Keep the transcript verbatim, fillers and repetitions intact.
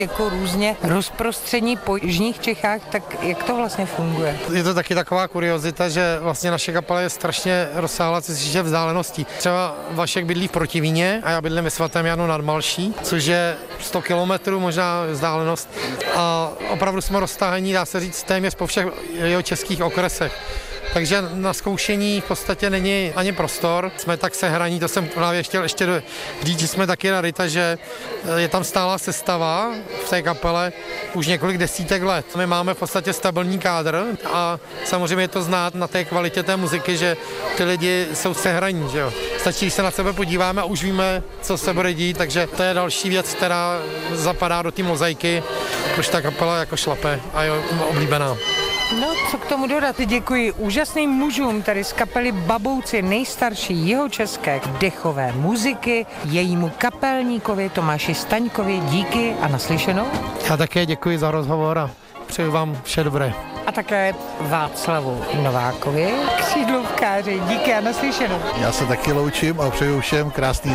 jako různě rozprostření po jižních Čechách, tak jak to vlastně funguje? Je to taky taková kuriozita, že vlastně naše kapela je strašně rozsáhlá, co se týče vzdáleností. Třeba Vašek bydlí v Protivíně a já bydlím ve Svatém Janu nad Malší, což je sto kilometrů možná vzdálenost. A opravdu jsme roztáhení, dá se říct, téměř po všech jeho českých okresech. Takže na zkoušení v podstatě není ani prostor. Jsme tak sehraní, to jsem právě chtěl ještě říct, že jsme taky rarita, že je tam stálá sestava v té kapele už několik desítek let. My máme v podstatě stabilní kádr a samozřejmě je to znát na té kvalitě té muziky, že ty lidi jsou sehraní, že jo. Stačí, když se na sebe podíváme a už víme, co se bude dít, takže to je další věc, která zapadá do té mozaiky, proč ta kapela jako šlape a je oblíbená. No, co k tomu dodat? Děkuji úžasným mužům tady z kapely Babouci, nejstarší jihočeské dechové muziky, jejímu kapelníkovi Tomáši Staňkovi. Díky a naslyšenou. Já také děkuji za rozhovor a přeju vám vše dobré. A také Václavu Novákovi, křídlovkáři. Díky a naslyšenou. Já se taky loučím a přeju všem krásný